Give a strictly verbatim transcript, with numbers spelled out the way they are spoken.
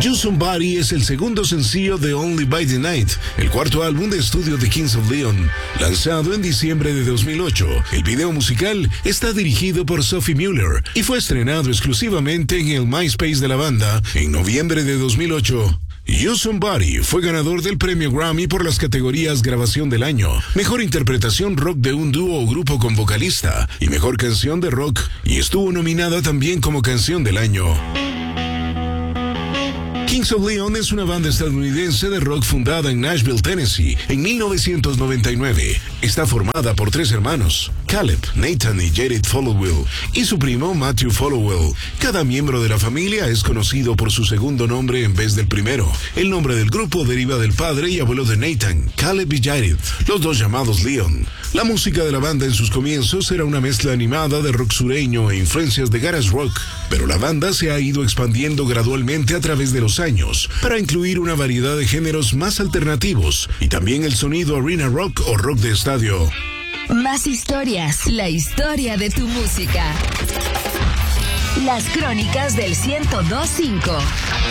You Somebody es el segundo sencillo de Only by the Night, el cuarto álbum de estudio de Kings of Leon, lanzado en diciembre de dos mil ocho. El video musical está dirigido por Sophie Muller y fue estrenado exclusivamente en el MySpace de la banda en noviembre de dos mil ocho. You Somebody fue ganador del premio Grammy por las categorías Grabación del Año, Mejor Interpretación Rock de un Dúo o Grupo con Vocalista y Mejor Canción de Rock, y estuvo nominada también como Canción del Año. Kings of Leon es una banda estadounidense de rock fundada en Nashville, Tennessee, en mil novecientos noventa y nueve. Está formada por tres hermanos, Caleb, Nathan y Jared Followell, y su primo Matthew Followell. Cada miembro de la familia es conocido por su segundo nombre en vez del primero. El nombre del grupo deriva del padre y abuelo de Nathan, Caleb y Jared, los dos llamados Leon. La música de la banda en sus comienzos era una mezcla animada de rock sureño e influencias de garage rock, pero la banda se ha ido expandiendo gradualmente a través de los años para incluir una variedad de géneros más alternativos y también el sonido arena rock o rock de estadio. Más historias, la historia de tu música. Las crónicas del ciento dos punto cinco.